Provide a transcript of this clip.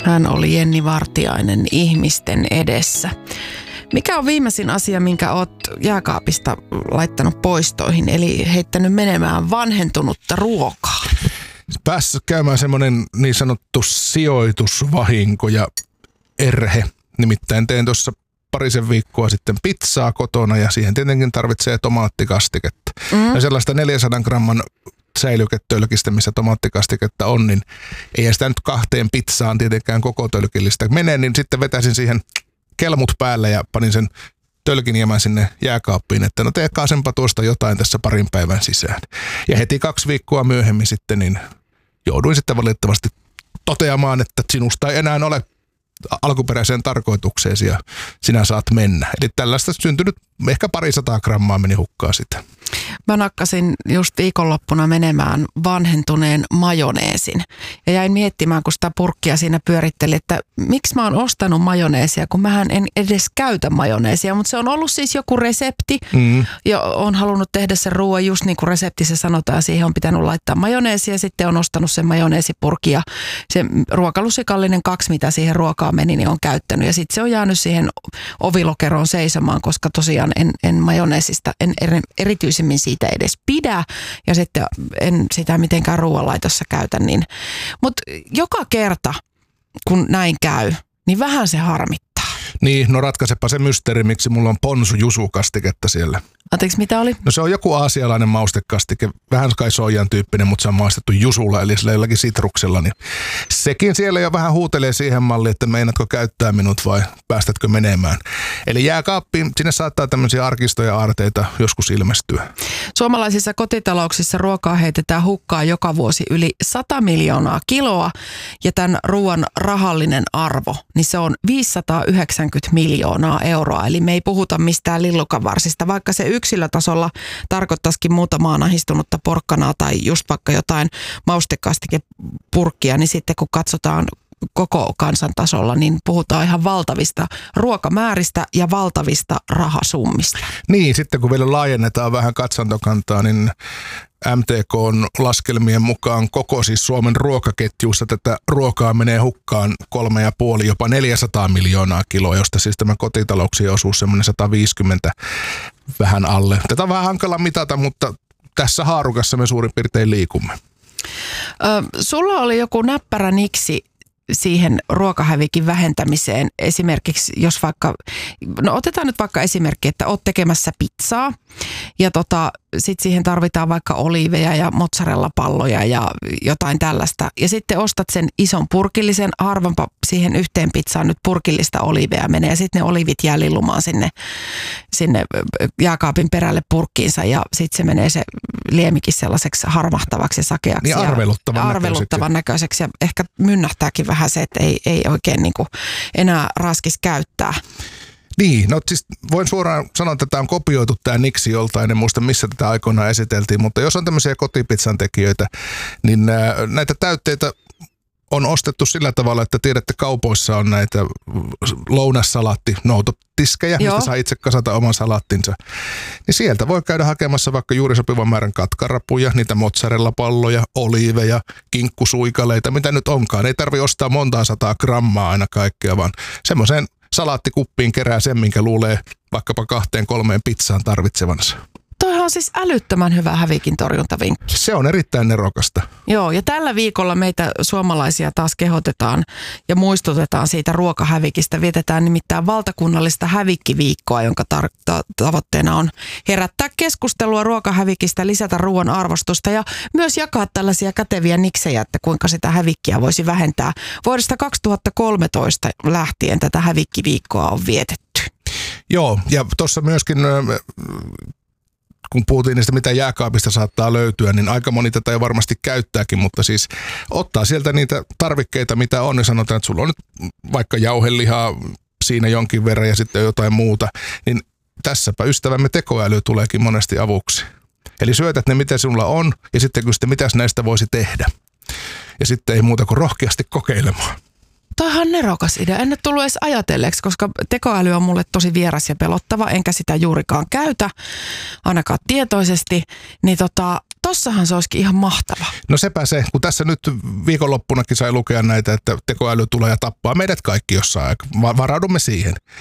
Hän oli Jenni Vartiainen ihmisten edessä. Mikä on viimeisin asia, minkä oot jääkaapista laittanut poistoihin, eli heittänyt menemään vanhentunutta ruokaa? Päässä käymään semmoinen niin sanottu sijoitusvahinko ja erhe. Nimittäin tein tuossa parisen viikkoa sitten pizzaa kotona ja siihen tietenkin tarvitsee tomaattikastiketta. Ja sellaista 400 gramman säilyketölkistä, missä tomaattikastiketta on, niin ei sitä nyt 2 pizzaan tietenkään koko tölkillistä mene, niin sitten vetäisin siihen kelmut päälle ja panin sen tölkinjämän sinne jääkaappiin, että no teekaasenpa tuosta jotain tässä parin päivän sisään. Ja heti 2 viikkoa myöhemmin sitten niin jouduin sitten valitettavasti toteamaan, että sinusta ei enää ole alkuperäiseen tarkoitukseesi ja sinä saat mennä. Eli tällaista syntynyt ehkä 200 grammaa meni hukkaa sitä. Mä nakkasin just viikonloppuna menemään vanhentuneen majoneesin ja jäin miettimään, kun sitä purkkia siinä pyöritteli, että miksi mä oon ostanut majoneesia, kun mähän en edes käytä majoneesia, mutta se on ollut siis joku resepti ja on halunnut tehdä sen ruoan just niin kuin reseptissä sanotaan, siihen on pitänyt laittaa majoneesia ja sitten on ostanut sen majoneesipurkin ja se ruokalusikallinen 2, mitä siihen ruokaan meni, niin on käyttänyt ja sitten se on jäänyt siihen ovilokeroon seisomaan, koska tosiaan en majoneesista, en erityisemmin siitä edes pidä ja sitten en sitä mitenkään ruoanlaitossa käytä. Niin. Mutta joka kerta, kun näin käy, niin vähän se harmittaa. Niin, no ratkaisepa se mysteeri, miksi mulla on ponsu-jusu-kastiketta siellä. Anteeksi, mitä oli? No se on joku aasialainen maustekastike, vähän kai soijan tyyppinen, mutta se on maistettu jusulla, eli sillä jollakin sitruksella. Niin sekin siellä jo vähän huutelee siihen malliin, että meinaatko käyttää minut vai päästätkö menemään. Eli jääkaappiin, sinne saattaa tämmöisiä arkistoja aarteita joskus ilmestyä. Suomalaisissa kotitalouksissa ruokaa heitetään hukkaan joka vuosi yli 100 miljoonaa kiloa ja tämän ruoan rahallinen arvo, niin se on 590 miljoonaa euroa. Eli me ei puhuta mistään lillukanvarsista, vaikka se yksilötasolla tarkoittaisikin muutamaa nahistunutta porkkanaa tai just vaikka jotain maustekastikepurkkia, niin sitten kun katsotaan koko kansantasolla, niin puhutaan ihan valtavista ruokamääristä ja valtavista rahasummista. Niin, sitten kun vielä laajennetaan vähän katsantokantaa, niin MTK:n laskelmien mukaan koko siis Suomen ruokaketjuussa tätä ruokaa menee hukkaan 3,5, jopa 400 miljoonaa kiloa, josta siis tämä kotitalouksien osuus semmoinen 150 vähän alle. Tätä on vähän hankala mitata, mutta tässä haarukassa me suurin piirtein liikumme. Sulla oli joku näppärä niksi siihen ruokahävikin vähentämiseen. Esimerkiksi jos vaikka, no otetaan nyt vaikka esimerkki, että oot tekemässä pizzaa ja sitten siihen tarvitaan vaikka oliiveja ja mozzarella-palloja ja jotain tällaista. Ja sitten ostat sen ison purkillisen, harvempa siihen yhteen pizzaan nyt purkillista oliiveja menee ja sitten ne oliivit jää lillumaan sinne jääkaapin perälle purkkiinsa ja sitten se menee se liemikin sellaiseksi harmahtavaksi ja sakeaksi. Niin arveluttavan näköiseksi ja ehkä mynnähtääkin vähän se, että ei oikein niin kuin enää raskis käyttää. Niin, no siis voin suoraan sanoa, että tämä on kopioitu tämä niksi joltain, en muista missä tätä aikoinaan esiteltiin, mutta jos on tämmöisiä kotipizzan tekijöitä, niin näitä täytteitä on ostettu sillä tavalla, että tiedätte, kaupoissa on näitä lounassalaatti-noutotiskejä, mistä saa itse kasata oman salaattinsa. Niin sieltä voi käydä hakemassa vaikka juuri sopivan määrän katkarapuja, niitä mozzarella-palloja, oliiveja, kinkkusuikaleita, mitä nyt onkaan. Ei tarvitse ostaa montaa 100 grammaa aina kaikkea, vaan semmoiseen salaattikuppiin kerää sen, minkä luulee vaikkapa 2-3 pizzaan tarvitsevansa. Toihan on siis älyttömän hyvä hävikin torjuntavinkki. Se on erittäin nerokasta. Joo, ja tällä viikolla meitä suomalaisia taas kehotetaan ja muistutetaan siitä ruokahävikistä. Vietetään nimittäin valtakunnallista hävikkiviikkoa, jonka tavoitteena on herättää keskustelua ruokahävikistä, lisätä ruoan arvostusta ja myös jakaa tällaisia käteviä niksejä, että kuinka sitä hävikkiä voisi vähentää. Vuodesta 2013 lähtien tätä hävikkiviikkoa on vietetty. Joo, ja tuossa myöskin kun puhuttiin niistä, mitä jääkaapista saattaa löytyä, niin aika moni tätä jo varmasti käyttääkin, mutta siis ottaa sieltä niitä tarvikkeita, mitä on, ja sanotaan, että sulla on nyt vaikka jauhelihaa siinä jonkin verran ja sitten jotain muuta, niin tässäpä ystävämme tekoäly tuleekin monesti avuksi. Eli syötät ne, mitä sinulla on, ja sitten kysyt, mitäs näistä voisi tehdä. Ja sitten ei muuta kuin rohkeasti kokeilemaan. Toihan on nerokas idea. En ole tullut edes ajatelleeksi, koska tekoäly on mulle tosi vieras ja pelottava, enkä sitä juurikaan käytä, ainakaan tietoisesti. Niin tossahan se olisikin ihan mahtava. No sepä se, kun tässä nyt viikonloppunakin sai lukea näitä, että tekoäly tulee ja tappaa meidät kaikki jossain aikaa. Varaudumme siihen.